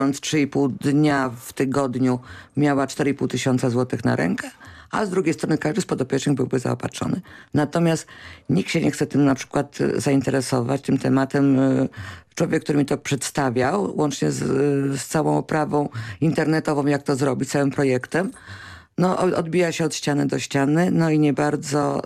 3,5 dnia w tygodniu miała 4,5 tysiąca złotych na rękę, a z drugiej strony każdy z podopiecznych byłby zaopatrzony. Natomiast nikt się nie chce tym na przykład zainteresować, tym tematem. Człowiek, który mi to przedstawiał, łącznie z całą oprawą internetową, jak to zrobić, całym projektem, no odbija się od ściany do ściany, no i nie bardzo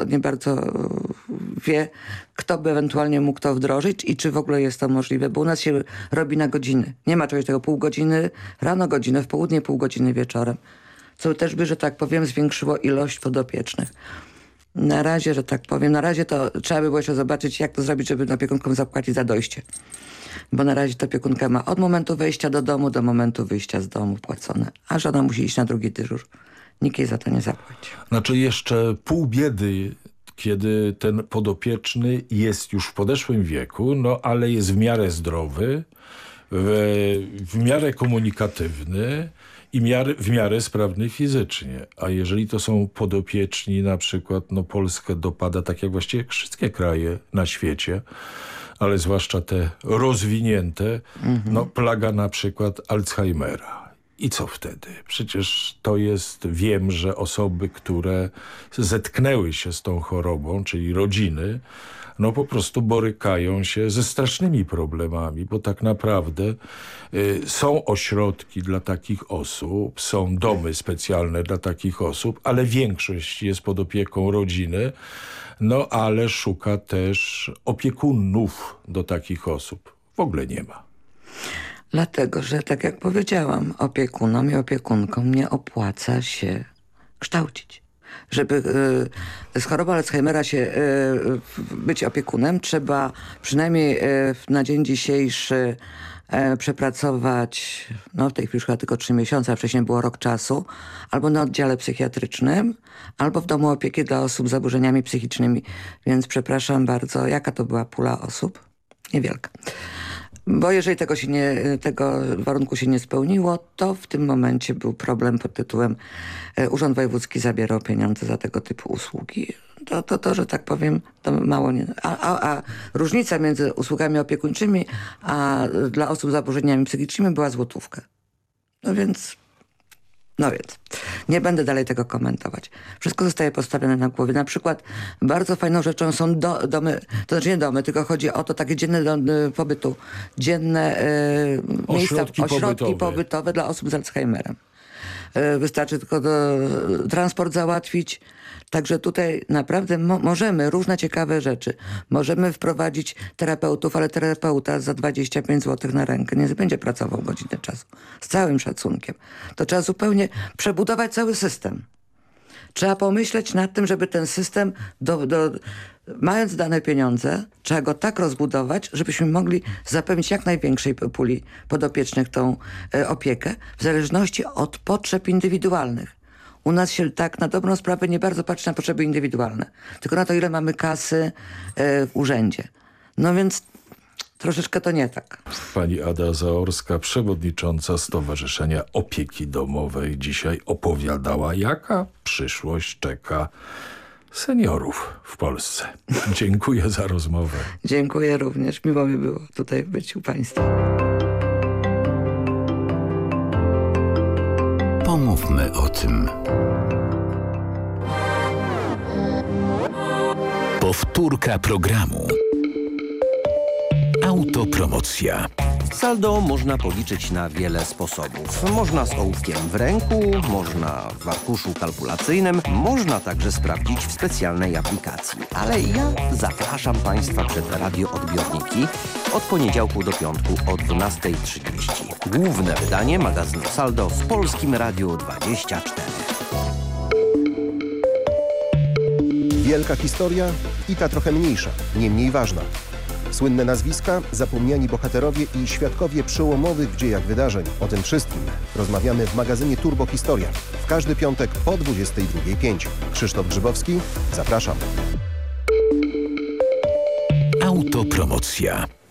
wie, kto by ewentualnie mógł to wdrożyć i czy w ogóle jest to możliwe, bo u nas się robi na godziny. Nie ma czegoś tego pół godziny rano, godzinę w południe, pół godziny wieczorem. Co też by, że tak powiem, zwiększyło ilość podopiecznych. Na razie, że tak powiem, na razie to trzeba by było jeszcze zobaczyć, jak to zrobić, żeby opiekunkom zapłacić za dojście. Bo na razie to opiekunka ma od momentu wejścia do domu do momentu wyjścia z domu płacone, a żona musi iść na drugi dyżur. Nikt jej za to nie zapłaci. Znaczy jeszcze pół biedy, kiedy ten podopieczny jest już w podeszłym wieku, no ale jest w miarę zdrowy, w miarę komunikatywny i w miarę sprawny fizycznie. A jeżeli to są podopieczni, na przykład Polskę dopada, tak jak właściwie wszystkie kraje na świecie, ale zwłaszcza te rozwinięte, plaga na przykład Alzheimera. I co wtedy? Przecież to jest, wiem, że osoby, które zetknęły się z tą chorobą, czyli rodziny, po prostu borykają się ze strasznymi problemami, bo tak naprawdę są ośrodki dla takich osób, są domy specjalne dla takich osób, ale większość jest pod opieką rodziny, ale szuka też opiekunów do takich osób. W ogóle nie ma. Dlatego, że tak jak powiedziałam, opiekunom i opiekunkom nie opłaca się kształcić. Żeby z chorobą Alzheimera być opiekunem, trzeba przynajmniej na dzień dzisiejszy przepracować, w tej chwili już chyba tylko 3 miesiące, a wcześniej było rok czasu, albo na oddziale psychiatrycznym, albo w domu opieki dla osób z zaburzeniami psychicznymi. Więc przepraszam bardzo, jaka to była pula osób? Niewielka. Bo jeżeli tego warunku się nie spełniło, to w tym momencie był problem pod tytułem Urząd Wojewódzki zabierał pieniądze za tego typu usługi. To że tak powiem, to mało nie... A różnica między usługami opiekuńczymi a dla osób z zaburzeniami psychicznymi była złotówka. No więc nie będę dalej tego komentować. Wszystko zostaje postawione na głowie. Na przykład bardzo fajną rzeczą są domy, to znaczy nie domy, tylko chodzi o to takie dzienne pobytu, dzienne ośrodki pobytowe dla osób z Alzheimerem. Wystarczy tylko transport załatwić. Także tutaj naprawdę możemy różne ciekawe rzeczy. Możemy wprowadzić terapeutów, ale terapeuta za 25 zł na rękę nie będzie pracował godzinę czasu. Z całym szacunkiem. To trzeba zupełnie przebudować cały system. Trzeba pomyśleć nad tym, żeby ten system, mając dane pieniądze, trzeba go tak rozbudować, żebyśmy mogli zapewnić jak największej puli podopiecznych tą opiekę, w zależności od potrzeb indywidualnych. U nas się tak na dobrą sprawę nie bardzo patrzy na potrzeby indywidualne, tylko na to, ile mamy kasy w urzędzie. No więc troszeczkę to nie tak. Pani Ada Zaorska, przewodnicząca Stowarzyszenia Opieki Domowej, dzisiaj opowiadała, jaka przyszłość czeka seniorów w Polsce. Dziękuję za rozmowę. Dziękuję również. Miło mi było tutaj być u Państwa. Pomówmy o tym. Powtórka programu. Autopromocja. Saldo można policzyć na wiele sposobów. Można z ołówkiem w ręku, można w arkuszu kalkulacyjnym, można także sprawdzić w specjalnej aplikacji. Ale ja zapraszam Państwa przed radioodbiorniki od poniedziałku do piątku o 12:30. Główne wydanie magazynu Saldo w Polskim Radiu 24. Wielka historia i ta trochę mniejsza, nie mniej ważna. Słynne nazwiska, zapomniani bohaterowie i świadkowie przełomowych w dziejach wydarzeń. O tym wszystkim rozmawiamy w magazynie Turbo Historia. W każdy piątek po 22:05. Krzysztof Grzybowski, zapraszam. Autopromocja.